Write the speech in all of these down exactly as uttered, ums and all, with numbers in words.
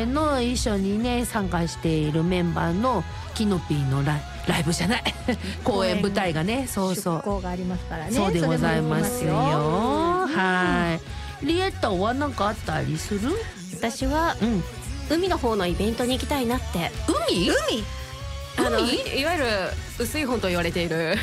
れの一緒にね参加しているメンバーのキノピーのライライブじゃない公演舞台がね、そうそう出向がありますからね。 そうでございますよ。 うん、 はい。リエッタは何かあったりする？ 私は、うん、海の方のイベントに行きたいなって。 海？海？ あのいわゆる薄い本と言われている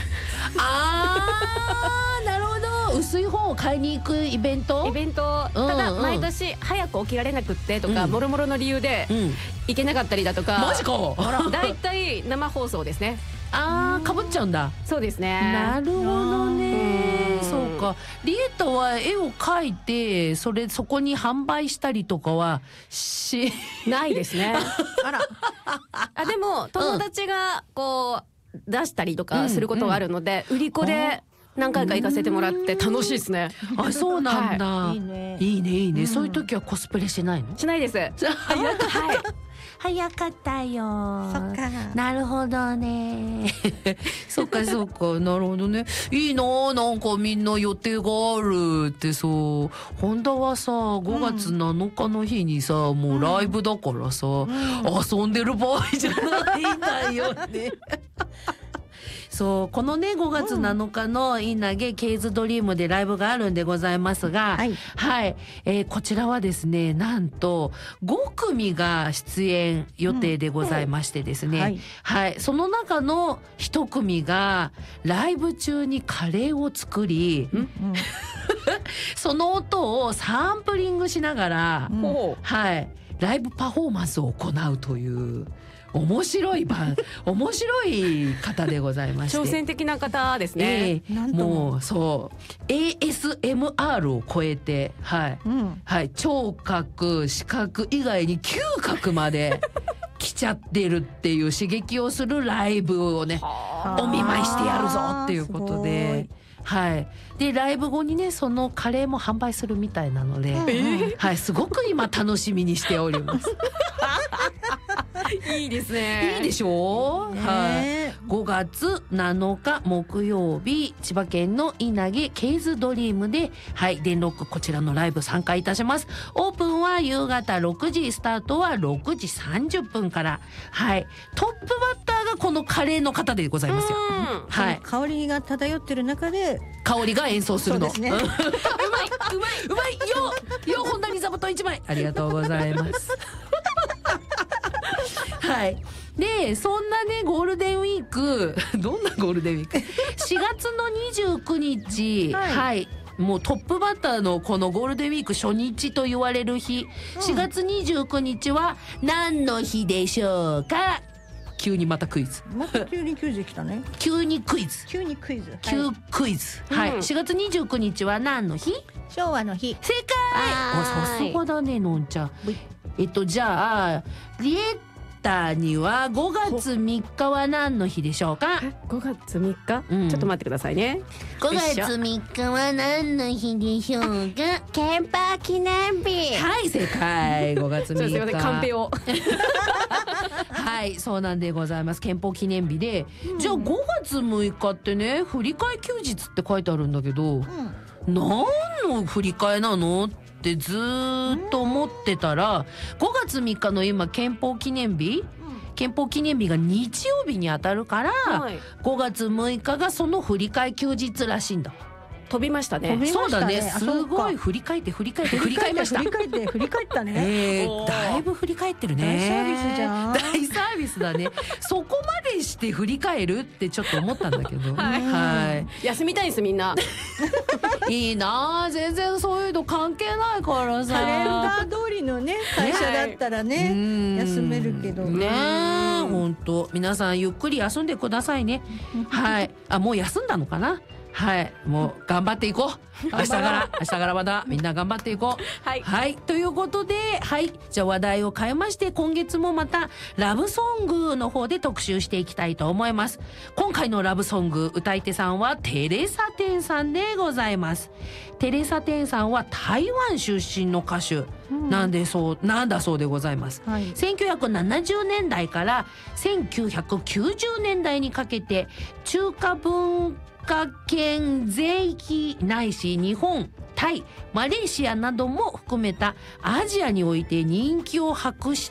あーなるほど、薄い本を買いに行くイベントイベント、うん、ただ毎年早く起きられなくってとか、うん、もろもろの理由で行けなかったりだとか、 マジかだいたい生放送ですね。 あーかぶっちゃうんだ。 そうですね。 なるほどね。そうか。リエッタは絵を描いてそれそこに販売したりとかはしないですね。あらあでも友達がこう出したりとかすることがあるので、うんうん、売り子で何回か行かせてもらって楽しいですね。 あ、そうなんだ。はい、いいねいいねいいね、うん、そういう時はコスプレしないの？ しないです。はい早かったよ。 そっか。 なるほどね。そっかそっか、なるほどね。いいな、なんかみんな予定があるってさ。ホンダはさごがつなのかの日にさ、うん、もうライブだからさ、うん、遊んでる場合じゃないんだよね。そうこのねごがつなのかのインナゲケイズドリームでライブがあるんでございますが、はい、はい、えー、こちらはですねなんとごくみが出演予定でございましてですね、うんはい、はい、その中のひとくみがライブ中にカレーを作り、うんうん、その音をサンプリングしながら、うん、はい、ライブパフォーマンスを行うという面白い番面白い方でございまして、 挑戦的な方ですね、 えー、もうそう エーエスエムアール を超えて、はい、うん、はい、聴覚視覚以外に嗅覚まで来ちゃってるっていう刺激をするライブをねお見舞いしてやるぞっていうことで、はい、でライブ後にねそのカレーも販売するみたいなので、うんうん、はい、すごく今楽しみにしております。 いいですね。 いいでしょう、ね、はい、ごがつなのか木曜日千葉県の稲毛ケイズドリームで、はい、電録こちらのライブ参加いたします。オープンは夕方ろくじ、スタートはろくじさんじゅっぷんから、はい、トップバッターがこのカレーの方でございますよ。 はい、香りが漂ってる中で香りが演奏するの。そうですね。うまいうまいうまいよよ本田に座布団一枚ありがとうございます。はい、でそんなねゴールデンウィークどんなゴールデンウィークしがつのにじゅうくにち、はい、はい、もうトップバッターのこのゴールデンウィーク初日と言われる日、うん、しがつにじゅうくにちは何の日でしょうか。急にまたクイズ。 また急にクイズ来たね。 急にクイズ。 急にクイズ。 急クイズ。はい。はい、しがつにじゅうくにちは何の日？ 昭和の日。 正解。あ、さすがだねのんちゃん。えっとじゃあリエッタにはごがつみっかは何の日でしょうか。 ごがつみっか、うん、ちょっと待ってくださいね。 ごがつみっかは何の日でしょうか。 憲法記念日。 はい正解。ごがつみっか。すいませんカンペを。 はいそうなんでございます。憲法記念日で、うん、じゃあごがつむいかってね振り替え休日って書いてあるんだけど、うん、何の振り替えなのってずーっと思ってたら、ごがつみっかの今憲法記念日、憲法記念日が日曜日に当たるから、はい、ごがつむいかがその振り替え休日らしいんだ。 飛びましたね。 そうだね。すごい振り返って振り返って振り返りました。 振り返って振り返ったね。 えー、だいぶ振り返ってるね。 大サービスじゃん。 大サービスだね。そこまでして振り返るってちょっと思ったんだけど。はい。はい、 休みたいですみんな。 いいなあ、全然そういうの関係ないからさ。 カレンダー通りのね会社だったらね、ね休めるけどね。本当皆さんゆっくり休んでくださいね。はい。あもう休んだのかな。はい、もう頑張っていこう。明日から明日からまたみんな頑張っていこう。はい、はい、ということで、はい、じゃあ話題を変えまして、今月もまたラブソングの方で特集していきたいと思います。今回のラブソング歌い手さんはテレサテンさんでございます。テレサテンさんは台湾出身の歌手なんでそう、うん、なんだそうでございます。はい、せんきゅうひゃくななじゅうねんだいからせんきゅうひゃくきゅうじゅうねんだいにかけて中華文化圏全域ないし日本、タイ、マレーシアなども含めたアジアにおいて人気を博し